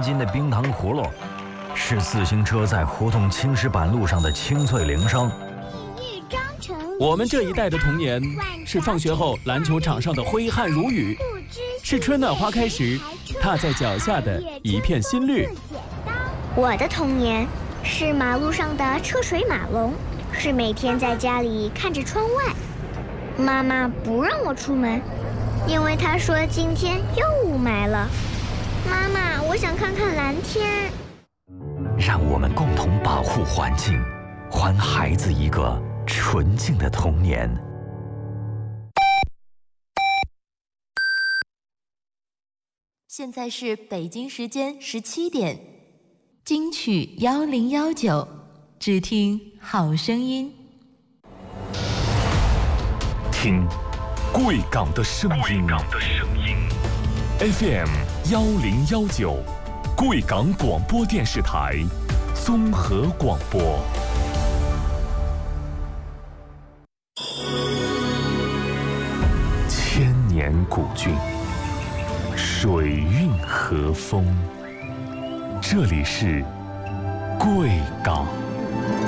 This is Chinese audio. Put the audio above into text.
金的冰糖葫芦，是自行车在胡同青石板路上的清脆铃声。 我们这一代的童年，是放学后篮球场上的挥汗如雨，是春暖花开时踏在脚下的一片新绿。 我的童年是马路上的车水马龙，是每天在家里看着窗外。妈妈不让我出门，因为她说今天又雾霾了。妈妈，我想看看蓝天。 让我们共同保护环境，还孩子一个纯净的童年。 现在是北京时间17点，金曲1019，只听好声音。 听贵港的声音，FM 1019，贵港广播电视台综合广播。千年古郡，水韵和风，这里是贵港。